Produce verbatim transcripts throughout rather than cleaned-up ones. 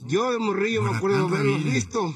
Yo de morrillo me acuerdo de haberlos visto.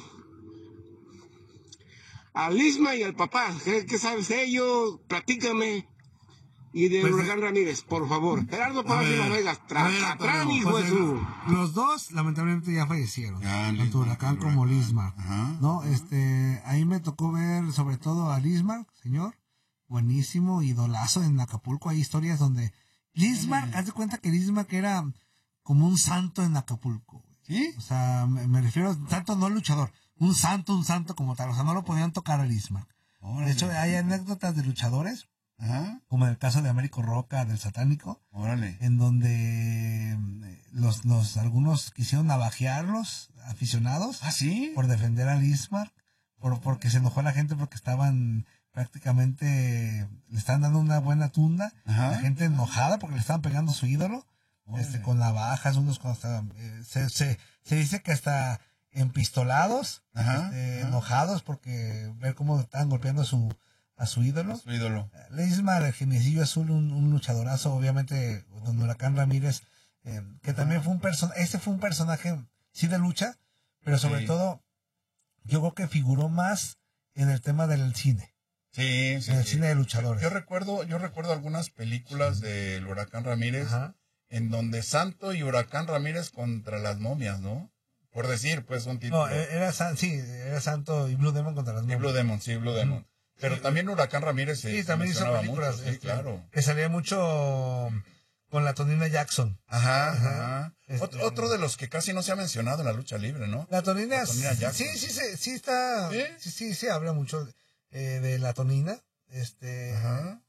Al Isma y al papá, ¿qué, qué sabes de ellos? Platícame. Y de Pues, Huracán Ramírez, por favor. Gerardo Palacio Las Vegas, Tracatrán, hijo pues, de su... Los dos, lamentablemente, ya fallecieron. Ya, tanto Huracán como Lismar. Ajá. No, este, ahí me tocó ver sobre todo a Lismar, señor. Buenísimo, idolazo en Acapulco. Hay historias donde Lismar, haz de cuenta que Lismar que era como un santo en Acapulco. ¿Sí? O sea, me, me refiero, santo no luchador, un santo, un santo como tal. O sea, no lo podían tocar a Lismar. De hecho, hay anécdotas de luchadores. Ajá. Como en el caso de Américo Roca, del Satánico. Órale. En donde los, los, algunos quisieron navajearlos, aficionados. ¿Ah, sí? Por defender a Lismar. Por, porque se enojó la gente porque estaban prácticamente, le estaban dando una buena tunda. Ajá. La gente enojada porque le estaban pegando a su ídolo. Órale. Este, con navajas, unos con hasta, eh, se, se, se dice que hasta empistolados, Ajá, este, ajá. enojados porque ver cómo estaban golpeando a su, a su ídolo. A su ídolo. Lismar, el Geniecillo Azul, un, un luchadorazo, obviamente, don Huracán Ramírez, eh, que también fue un personaje, este fue un personaje, sí de lucha, pero sobre Sí. todo, yo creo que figuró más en el tema del cine, Sí, sí. en el sí. cine de luchadores. Yo recuerdo, yo recuerdo algunas películas del Huracán Ramírez, Ajá. en donde Santo y Huracán Ramírez contra las momias, ¿no? Por decir, pues, un título. No, era, san, sí, era Santo y Blue Demon contra las Sí, momias. Blue Demon, sí, Blue Demon. Pero también Huracán Ramírez se, Sí, se también hizo mencionaba películas, mucho, sí, este, claro. que salía mucho con la Tonina Jackson. Ajá, Ajá. ajá. Este, otro, otro de los que casi no se ha mencionado en la lucha libre, ¿no? La Tonina, La Tonina Jackson. sí, sí, sí, sí está, ¿Sí? sí, sí, sí habla mucho eh, de la Tonina, este, Ajá.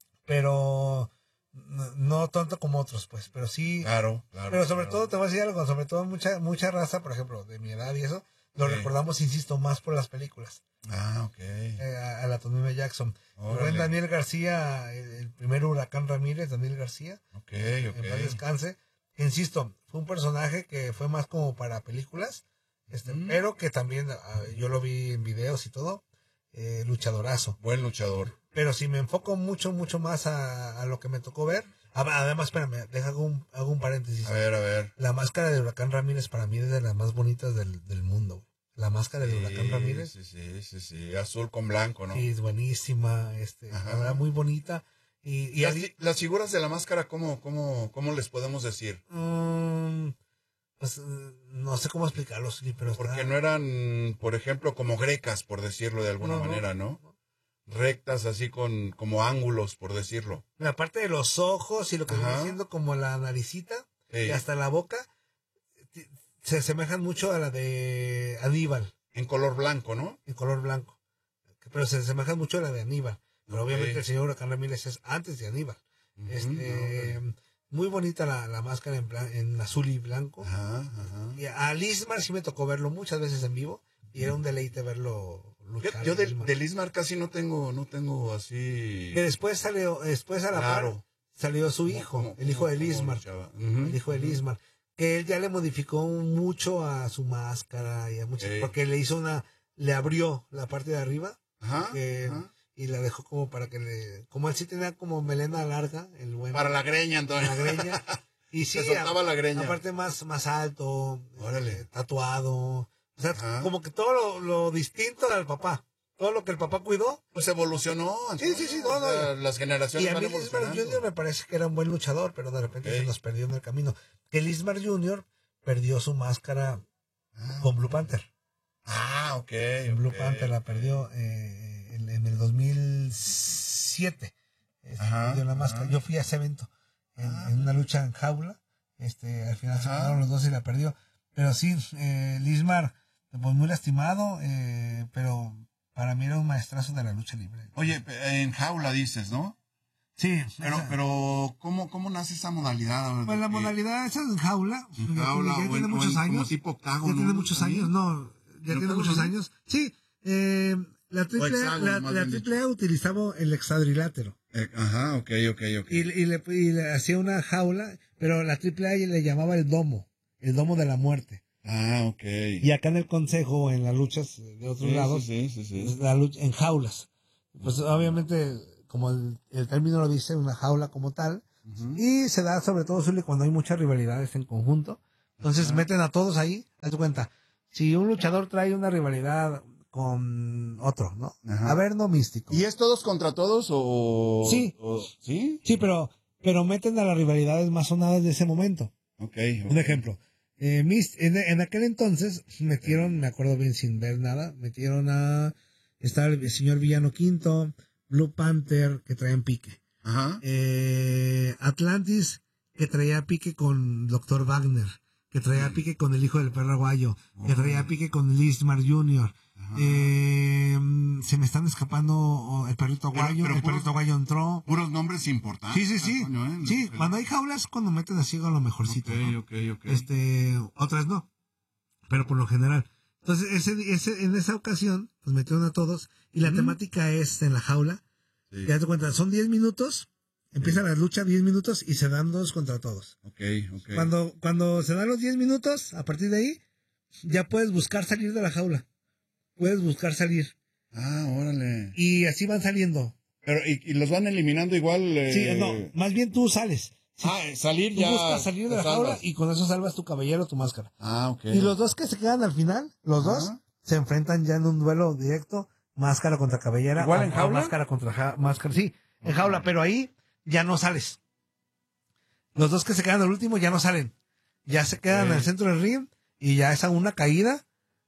pero no, no tanto como otros, pues, pero sí, Claro, claro. pero sobre claro. todo te voy a decir algo, sobre todo mucha, mucha raza, por ejemplo, de mi edad y eso, lo Sí. recordamos, insisto, más por las películas, Ah, ok. eh, a, a la Tonina Jackson. Órale. Fue Daniel García, el, el primer Huracán Ramírez, Daniel García, Ok, en paz ok. descanse. Insisto, fue un personaje que fue más como para películas, este, Mm. pero que también ah, yo lo vi en videos y todo, eh, luchadorazo. Buen luchador. Pero si me enfoco mucho, mucho más a, a lo que me tocó ver, ah, además, espérame, deja hago un, hago un paréntesis. A ver, a ver. La máscara de Huracán Ramírez para mí es de las más bonitas del, del mundo, güey. La máscara de Huracán Sí, Ramírez. Sí, sí, sí, sí. Azul con blanco, ¿no? Sí, es buenísima, este, Ajá. la verdad, muy bonita. Y, y Las, ahí- fi- las figuras de la máscara, ¿cómo, cómo, cómo les podemos decir? Mm, pues eh, no sé cómo explicarlo, sí, pero está- Porque no eran, por ejemplo, como grecas, por decirlo de alguna No, no. manera, ¿no? Rectas, así con, como ángulos, por decirlo. la parte de los ojos y lo que Ajá. viene siendo como la naricita Sí. y hasta la boca ti- se asemejan mucho a la de Aníbal En color blanco, ¿no? en color blanco, pero se asemejan mucho a la de Aníbal, pero Ok. obviamente el señor Huracán Ramírez es antes de Aníbal. Ujú, Este, órale. muy bonita la, la máscara en, blan- en azul y blanco. Ajá, ajá. Y a Lismar sí me tocó verlo muchas veces en vivo y era un deleite verlo Yo, luchar. yo de, Lismar. de Lismar casi no tengo, no tengo así. Que después salió, después a la Claro. par, salió su hijo, ¿Cómo- el hijo de cómo- cómo Lismar, luchaba? Ujú, el hijo de ujú. Lismar, que él ya le modificó mucho a su máscara y a muchas, Ey. porque le hizo una, le abrió la parte de arriba, Ajá, que- ajá. y la dejó como para que le, como él sí tenía como melena larga, el bueno, Para la greña, Antonio. la greña, y sí, Se soltaba a- la greña. aparte más, más alto, Órale. eh, tatuado, o sea, Ajá. como que todo lo, lo distinto al papá, todo lo que el papá cuidó. Pues evolucionó. Sí, sí, sí, no, o sea, no. las generaciones Y a van mí Lismar evolucionando. junior me parece que era un buen luchador, pero de repente Ok. se nos perdió en el camino. Que Lismar junior perdió su máscara Ah, con Blue Panther. Ah, ok. En Blue ok, Panther la ok. perdió eh, en, en el dos mil siete. Este, Ajá, perdió la máscara. ajá. Yo fui a ese evento en, Ah. en una lucha en jaula. Este, al final se Ajá. quedaron los dos y la perdió. Pero sí, eh, Lismar, pues muy lastimado, eh, pero para mí era un maestrazo de la lucha libre. Oye, en jaula dices, ¿no? Sí, Pero, esa- pero, ¿cómo, cómo nace esa modalidad? A ver, pues la de que- modalidad esa en jaula, En ya jaula tiene, ya o tiene en- o muchos en como años. tipo octágono, Ya tiene ¿no? muchos También. años, no, ya ¿En tiene octágono muchos también? años. Sí, eh, la triple A, hexágono, la, más la bien triple A utilizaba el hexadrilátero Eh, ajá, ok, ok, ok. y, y, le, y le hacía una jaula, pero la triple A le llamaba el domo, el domo de la muerte. Ah, ok. Y acá en el consejo, en las luchas de otros Sí, lados, sí, sí, sí, sí. la lucha, en jaulas. Pues obviamente, como el, el término lo dice, una jaula como tal. Ujú. Y se da sobre todo, Zuli, cuando hay muchas rivalidades en conjunto. Entonces Ajá. meten a todos ahí, haz de cuenta. Si un luchador trae una rivalidad con otro, ¿no? Ajá. A ver, no místico. ¿Y es todos contra todos o...? Sí. o- ¿Sí? Sí, pero, pero meten a las rivalidades más sonadas de ese momento. Ok. Un ejemplo. Eh, Mist- en, en aquel entonces metieron, me acuerdo bien sin ver nada, metieron a, estaba el señor Villano Quinto, Blue Panther, que traían pique. Ajá. Eh, Atlantis, que traía pique con doctor Wagner, que traía pique con el hijo del perro aguayo, que traía pique con Lismar junior Eh, se me están escapando oh, el perrito Pero- aguayo, pero el puros- perrito aguayo entró. Puros nombres importantes. Sí, sí, sí. Antonio, ¿eh? Sí, El- cuando hay jaulas, cuando meten así a lo mejorcito. ¿no? Ok, ok, ok. Este, otras no, pero por lo general. Entonces, ese, ese, en esa ocasión, pues metieron a todos, y la Mm. temática es en la jaula. Sí. Ya te cuenta, son diez minutos, empieza la lucha diez minutos y se dan dos contra todos. Ok, ok. Cuando, cuando se dan los diez minutos, a partir de ahí, ya puedes buscar salir de la jaula. Puedes buscar salir. Ah, órale. Y así van saliendo. Pero, ¿y, y los van eliminando igual? Eh... Sí, no, más bien tú sales. Sí, Ah, salir tú ya. buscas salir de te la salvas. jaula y con eso salvas tu cabellero, tu máscara. Ah, ok. Y los dos que se quedan al final, los Ajá. dos, se enfrentan ya en un duelo directo, máscara contra cabellera. ¿Igual o- en o jaula? máscara contra ja- máscara, sí, en jaula, pero ahí ya no sales. Los dos que se quedan al último ya no salen. Ya se quedan Ok. en el centro del ring y ya es a una caída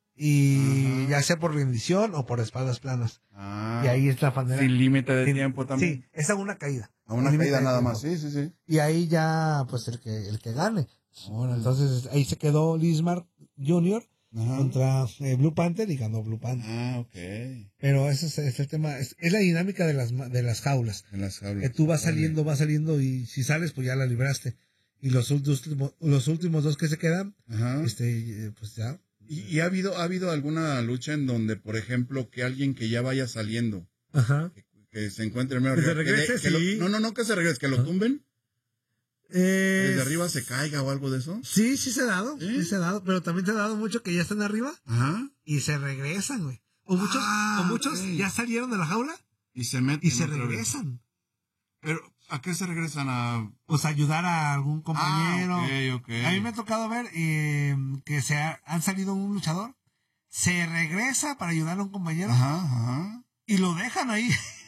y Ajá. ya sea por rendición o por espaldas planas. Ah, Y ahí es la manera. sin límite de Sin- tiempo también. Sí, es a una caída. A una Sin límite caída de nada tiempo. más. Sí, sí, sí. Y ahí ya, pues el que, el que gane. Órale. Entonces ahí se quedó Lismar junior Ajá. contra eh, Blue Panther y ganó Blue Panther. Ah, ok. Pero ese es, es el tema, es, es la dinámica de las, ma- de las jaulas. En las jaulas. Que tú vas Órale. saliendo, vas saliendo y si sales, pues ya la libraste. Y los últimos, los últimos dos que se quedan, Ajá. este, eh, pues ya. ¿Y, y ha habido ha habido alguna lucha en donde, por ejemplo, que alguien que ya vaya saliendo, Ajá. que, que se encuentre en medio Que se ring, regrese, de- que lo- sí. no, no, no que se regrese, que lo Ajá. tumben, Eh, desde arriba se caiga o algo de eso. Sí, sí se ha dado, ¿Sí? sí se ha dado, pero también te ha dado mucho que ya están arriba Ajá. y se regresan, güey. O muchos, Ah, o muchos ok. ya salieron de la jaula Y se meten y se otra vez. regresan. Pero, ¿a qué se regresan? A... Pues ayudar a algún compañero. Ah, ok, ok. A mí me ha tocado ver eh, que se ha- han salido un luchador, se regresa para ayudar a un compañero Ajá, ajá. y lo dejan ahí.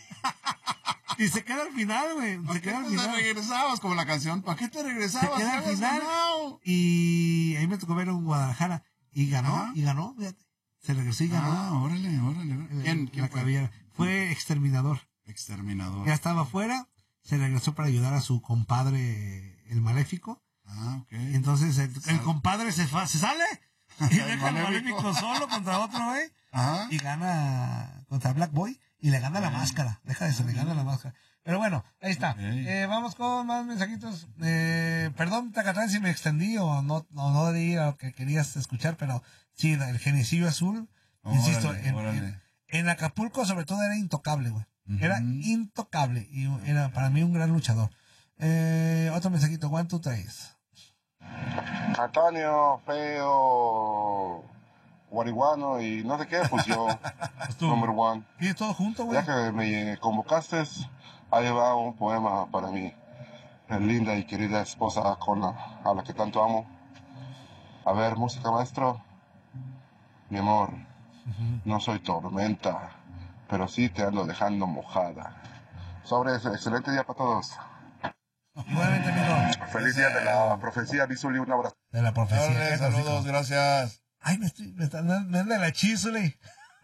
Y se queda al final, güey. ¿Para Se qué queda al te final. regresabas? Como la canción. ¿Para qué te regresabas? Se queda Ya al habías final. ganado. Y ahí me tocó ver un Guadalajara. Y ganó, Ajá. y ganó, fíjate. Se regresó y ganó. Ah, órale, órale. órale. El- ¿Quién, la quién fue? cabellera. Fue exterminador. Exterminador. Ya estaba afuera, se regresó para ayudar a su compadre, el maléfico. Ah, ok. Entonces el, el Sal- compadre se, fa- se sale y deja al maléfico. maléfico solo contra otro, güey. Ajá. Y gana contra Black Boy y le gana la máscara. Deja de eso, le gana la máscara. Pero bueno, ahí está. Ok. Eh, vamos con más mensajitos. Eh, perdón, Tacatán, si me extendí o no, o no di a lo que querías escuchar, pero sí, el genicillo azul, insisto, Órale, en, órale. en- en Acapulco sobre todo era intocable, güey. Era Ujú. intocable y era para mí un gran luchador. Eh, otro mensajito, one, two, tres. Antonio, feo, guariguano y no sé qué, pues yo, Pues tú, number one. ¿y todo junto, güey? Ya que me convocaste, ahí va un poema para mi linda y querida esposa con la, a la que tanto amo. A ver, música maestro. Mi amor, no soy tormenta, pero sí te ando dejando mojada. Sobre ese excelente día para todos. Igualmente, amigo. Feliz día de la profecía, Bizuli, un abrazo. De la profecía. Órale, Eso sí, saludos, como- gracias. Ay, me estoy, me están dando me anda la chisule.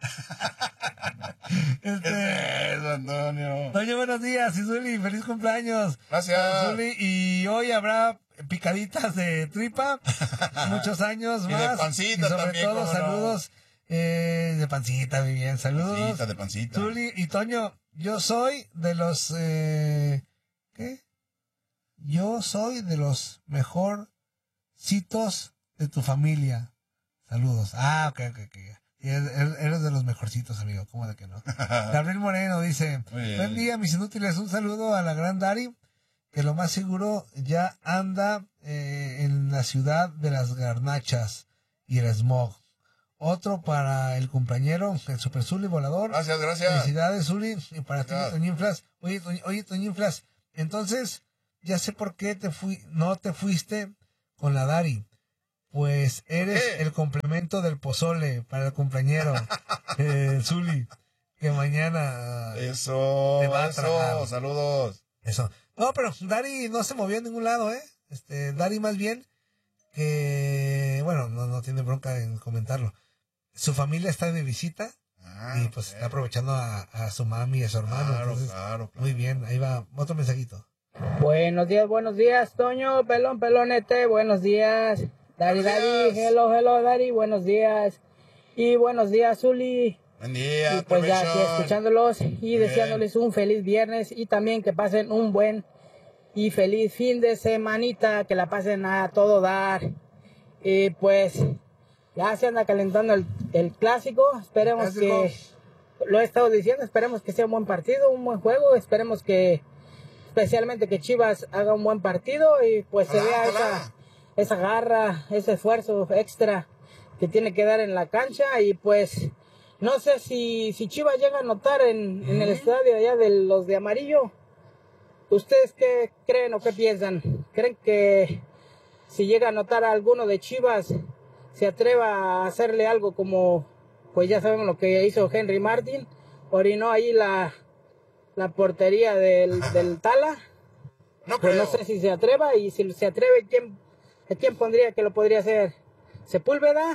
este, Eso, Antonio. Oye, buenos días, Izuli, feliz cumpleaños. Gracias. Izuli, y hoy habrá picaditas de tripa, muchos años Y más. de pancita y sobre también, todo, cómo no. saludos eh, de pancita, muy bien, saludos. Pancita, de pancita. Zuli y Toño, yo soy de los, eh, ¿qué? Yo soy de los mejorcitos de tu familia. Saludos. Ah, ok, ok, ok. Sí, eres eres de los mejorcitos, amigo. ¿Cómo de que no? Gabriel Moreno dice, Muy bien. buen día, mis inútiles. Un saludo a la gran Dari, que lo más seguro ya anda eh, en la ciudad de las garnachas y el smog. Otro para el compañero, el Super Zuli volador. Gracias, gracias. Felicidades, Zuli. Y para ti, Gracias. Toñinflas. Oye, Toñ- oye, Toñinflas, entonces, ya sé por qué te fui, no te fuiste con la Dari. pues eres ¿Qué? el complemento del pozole para el compañero, eh, el Zuli, que mañana... Eso, Te va a eso, tragar. saludos. Eso. No, pero Dari no se movió a ningún lado, ¿eh? Este, Dari más bien que, bueno, no, no tiene bronca en comentarlo. Su familia está de visita Ah, y pues ok. está aprovechando a, a su mami y a su hermano. Claro, Entonces, claro, claro. muy bien, ahí va otro mensajito. Buenos días, buenos días, Toño, pelón, pelonete, buenos días. Dari, Buenos Dari, días. hello, hello, Dari, buenos días. Y buenos días, Zuli. Buen día, Y pues ya aquí provechón. escuchándolos y Bien. deseándoles un feliz viernes y también que pasen un buen y feliz fin de semanita, que la pasen a todo dar. Y pues ya se anda calentando el, el clásico, esperemos Clásico. que, lo he estado diciendo, esperemos que sea un buen partido, un buen juego, esperemos que, especialmente que Chivas haga un buen partido y pues se Ojalá, vea ojalá. esa, esa garra, ese esfuerzo extra que tiene que dar en la cancha y pues no sé si, si Chivas llega a anotar en, en el estadio allá de los de amarillo. ¿Ustedes qué creen o qué piensan? ¿Creen que si llega a anotar a alguno de Chivas se atreva a hacerle algo como, pues ya sabemos lo que hizo Henry Martin, orinó ahí la, la portería del, del Tala? No Pues creo. no sé si se atreva y si se atreve, ¿quién, ¿a quién pondría que lo podría hacer? ¿Sepúlveda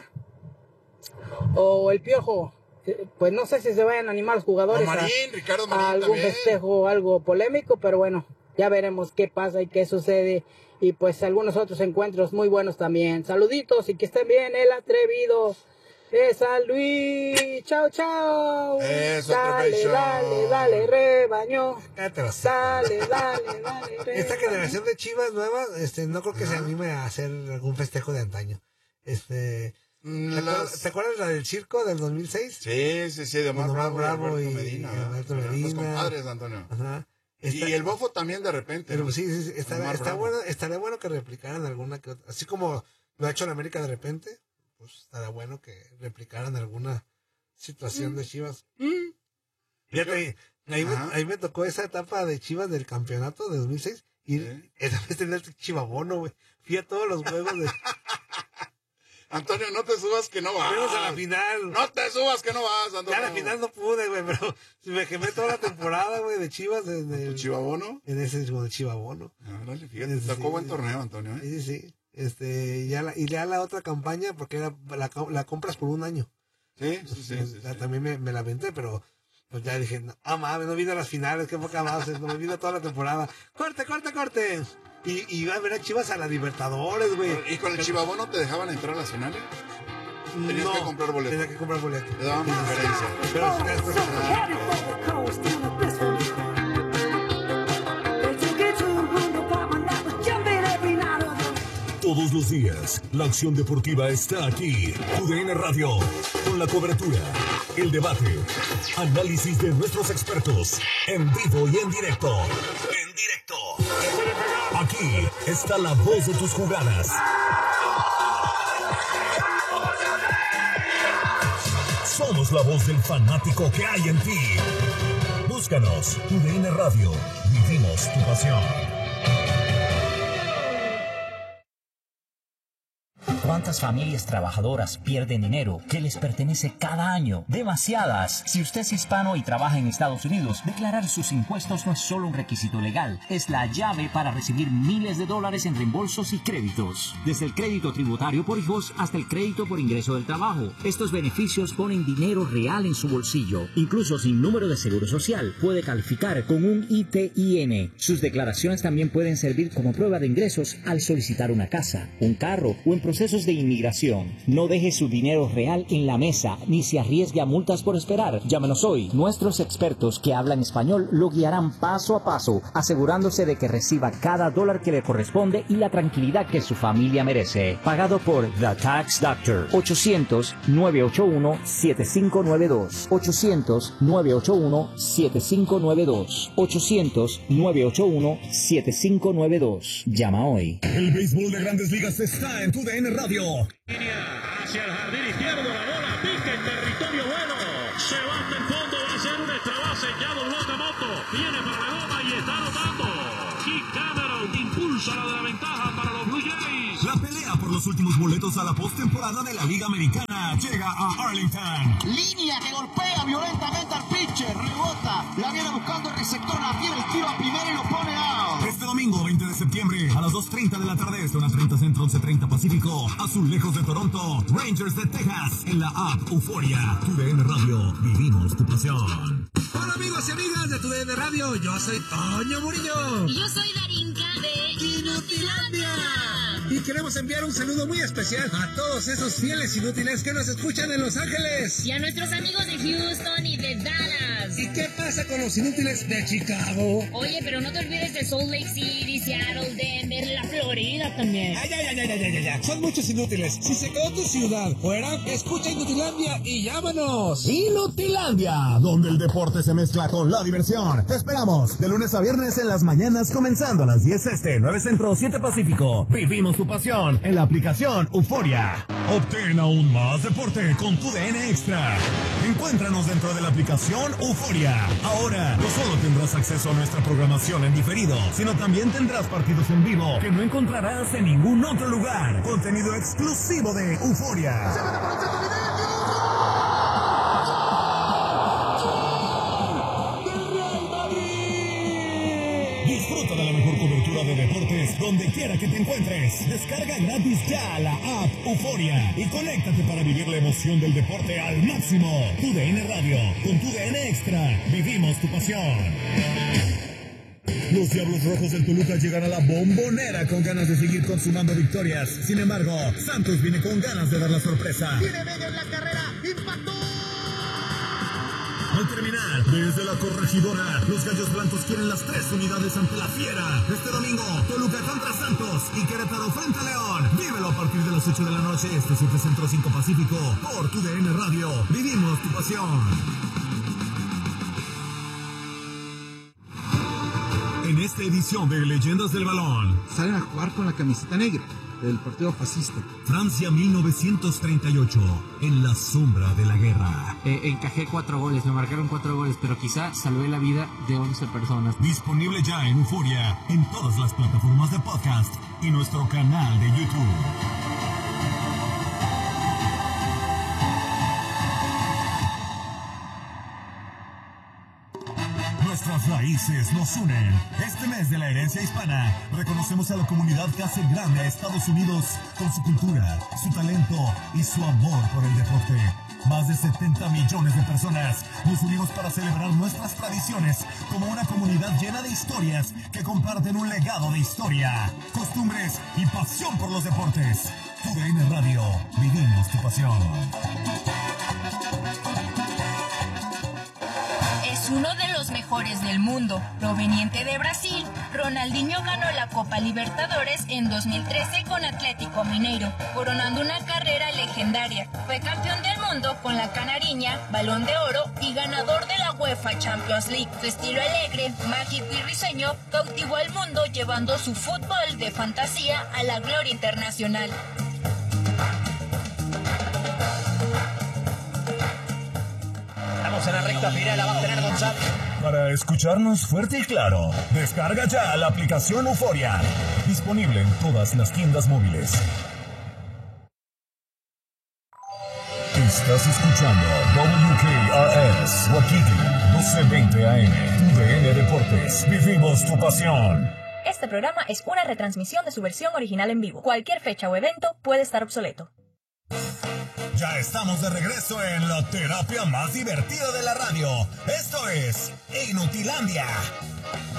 o el Piojo? Pues no sé si se vayan a animar los jugadores O a, Marín, Ricardo a Marín algún también. festejo o algo polémico, pero bueno, ya veremos qué pasa y qué sucede. Y pues algunos otros encuentros muy buenos también. Saluditos y que estén bien, el atrevido de San Luis. Chao, chao. Eso, dale, Atrevido. dale, dale, rebaño. Cállate los- Dale, dale, dale, Esta rebaño. generación de Chivas nueva, este, no creo que se anime a hacer algún festejo de antaño. Este, Mm, ¿te, acuerdas, las- ¿te acuerdas la del circo del dos mil seis? Sí, sí, sí, de Omar Omar Bravo, Bravo Bravo y y- Medina. y ¿verdad? Alberto Los Medina. compadres, Antonio. Ajá. Y Esta- el Bofo también de repente. Pero ¿no? sí, sí, sí, estaría, Omar está Bravo. bueno, estaría bueno que replicaran alguna que otra. Así como lo ha hecho en América de repente, pues estaría bueno que replicaran alguna situación de Chivas. Fíjate, ahí me, Ajá. ahí me tocó esa etapa de Chivas del campeonato de dos mil seis y Sí. esa vez tenía el chivabono, güey. Fui a todos los juegos de... Antonio, no te subas que no vas. Fuimos a la final. No te subas que no vas, Antonio. Ya a la final no pude, güey, pero me quemé toda la temporada, güey, de Chivas en, el, ¿Chivabono? en ese como de chivabono. Órale, fíjate, Sí, tocó sí, buen sí. torneo, Antonio. ¿eh? Sí, sí, sí. Este, ya la, y ya la otra campaña, porque era, la, la compras por un año. Sí, sí, sí. Pues, sí, ya sí. también me, me la aventé, pero pues ya dije, no, ah, mames, no vino a las finales, qué poca más, no me vino toda la temporada. ¡Corte, corte, corte! Y, y iba a ver a Chivas a la Libertadores, güey. ¿Y con el Chivabono te dejaban entrar a las finales? Tenías que comprar boleto. Tenía que comprar boleto. Te daban preferencia. Pero después- Todos los días, la acción deportiva está aquí. U D N Radio, con la cobertura, el debate, análisis de nuestros expertos, en vivo y en directo. En directo. Aquí está la voz de tus jugadas. Somos la voz del fanático que hay en ti. Búscanos, U D N Radio. Vivimos tu pasión. ¿Cuántas familias trabajadoras pierden dinero que les pertenece cada año? Demasiadas. Si usted es hispano y trabaja en Estados Unidos, declarar sus impuestos no es solo un requisito legal, es la llave para recibir miles de dólares en reembolsos y créditos. Desde el crédito tributario por hijos hasta el crédito por ingreso del trabajo. Estos beneficios ponen dinero real en su bolsillo. Incluso sin número de seguro social, puede calificar con un I T I N. Sus declaraciones también pueden servir como prueba de ingresos al solicitar una casa, un carro o en procesos de inmigración. No deje su dinero real en la mesa ni se arriesgue a multas por esperar. Llámenos hoy. Nuestros expertos que hablan español lo guiarán paso a paso, asegurándose de que reciba cada dólar que le corresponde y la tranquilidad que su familia merece. Pagado por The Tax Doctor. ochocientos, nueve ocho uno, siete cinco nueve dos. ochocientos, nueve ocho uno, siete cinco nueve dos. ochocientos, nueve ocho uno, siete cinco nueve dos. Llama hoy. El béisbol de Grandes Ligas está en tu D N Radio. Hacia el jardín izquierdo, la bola pica en territorio bueno. Se va hasta el fondo, va a ser un extra base. Ya dobló Okamoto. Viene para la goma y está anotando. Keith Cameron impulsa la de la ventaja para los Blue Jays. La pelea por los los últimos boletos a la postemporada de la Liga Americana llega a Arlington. Línea que golpea violentamente al pitcher, rebota, la viene buscando el receptor, la tira el tiro a primera y lo pone out. Este domingo veinte de septiembre a las dos treinta de la tarde, este una treinta Centro, once treinta Pacífico, Azulejos de Toronto, Rangers de Texas, en la app Euforia. Tu D N Radio, vivimos tu pasión. Hola amigos y amigas de Tu D N Radio, yo soy Toño Murillo. Y yo soy Darinka de Inutilandia. Y queremos enviar un saludo muy especial a todos esos fieles inútiles que nos escuchan en Los Ángeles. Y a nuestros amigos de Houston y de Dallas. ¿Y qué pasa con los inútiles de Chicago? Oye, pero no te olvides de Salt Lake City, Seattle, Denver, la Florida también. Ay, ay, ay, ay, ay, ay, ay. Son muchos inútiles. Si se quedó tu ciudad fuera, escucha Inutilandia y llámanos. Inutilandia, donde el deporte se mezcla con la diversión. Te esperamos de lunes a viernes en las mañanas, comenzando a las diez este, nueve Centro, siete Pacífico. Vivimos tu pasión en la aplicación Euforia. Obtén aún más deporte con tu D N Extra. Encuéntranos dentro de la aplicación Euforia. Ahora no solo tendrás acceso a nuestra programación en diferido, sino también tendrás partidos en vivo que no encontrarás en ningún otro lugar. Contenido exclusivo de Euforia. Disfruta de la mejor cobertura de deportes donde quiera que te encuentres. Descarga gratis ya la app Euforia y conéctate para vivir la emoción del deporte al máximo. Tu D N Radio, con tu D N Extra, vivimos tu pasión. Los Diablos Rojos del Toluca llegan a la Bombonera con ganas de seguir consumando victorias. Sin embargo, Santos viene con ganas de dar la sorpresa. Tiene medio en la carrera, impactó. Al terminar, desde la Corregidora, los Gallos Blancos quieren las tres unidades ante la Fiera. Este domingo, Toluca contra Santos y Querétaro frente a León. Vívelo a partir de las ocho de la noche, este siete Centro, cinco Pacífico, por tu D N Radio. Vivimos tu pasión. En esta edición de Leyendas del Balón, salen a jugar con la camiseta negra del partido fascista. Francia mil novecientos treinta y ocho, en la sombra de la guerra. Eh, encajé cuatro goles, me marcaron cuatro goles, pero quizá salvé la vida de once personas. Disponible ya en Euforia, en todas las plataformas de podcast y nuestro canal de YouTube. Nuestras raíces nos unen. Este mes de la herencia hispana, reconocemos a la comunidad que hace grande a Estados Unidos con su cultura, su talento y su amor por el deporte. Más de setenta millones de personas nos unimos para celebrar nuestras tradiciones como una comunidad llena de historias que comparten un legado de historia, costumbres y pasión por los deportes. Tu D N Radio, vivimos tu pasión. Es uno de los mejores del mundo. Proveniente de Brasil, Ronaldinho ganó la Copa Libertadores en dos mil trece con Atlético Mineiro, coronando una carrera legendaria. Fue campeón del mundo con la Canariña, Balón de Oro y ganador de la UEFA Champions League. Su estilo alegre, mágico y risueño cautivó al mundo, llevando su fútbol de fantasía a la gloria internacional. En la recta final la va a tener González. Para escucharnos fuerte y claro, descarga ya la aplicación Euforia. Disponible en todas las tiendas móviles. Estás escuchando W K R S Waikiki doce veinte A M. Tu D N Deportes. Vivimos tu pasión. Este programa es una retransmisión de su versión original en vivo. Cualquier fecha o evento puede estar obsoleto. Ya estamos de regreso en la terapia más divertida de la radio. Esto es Inutilandia.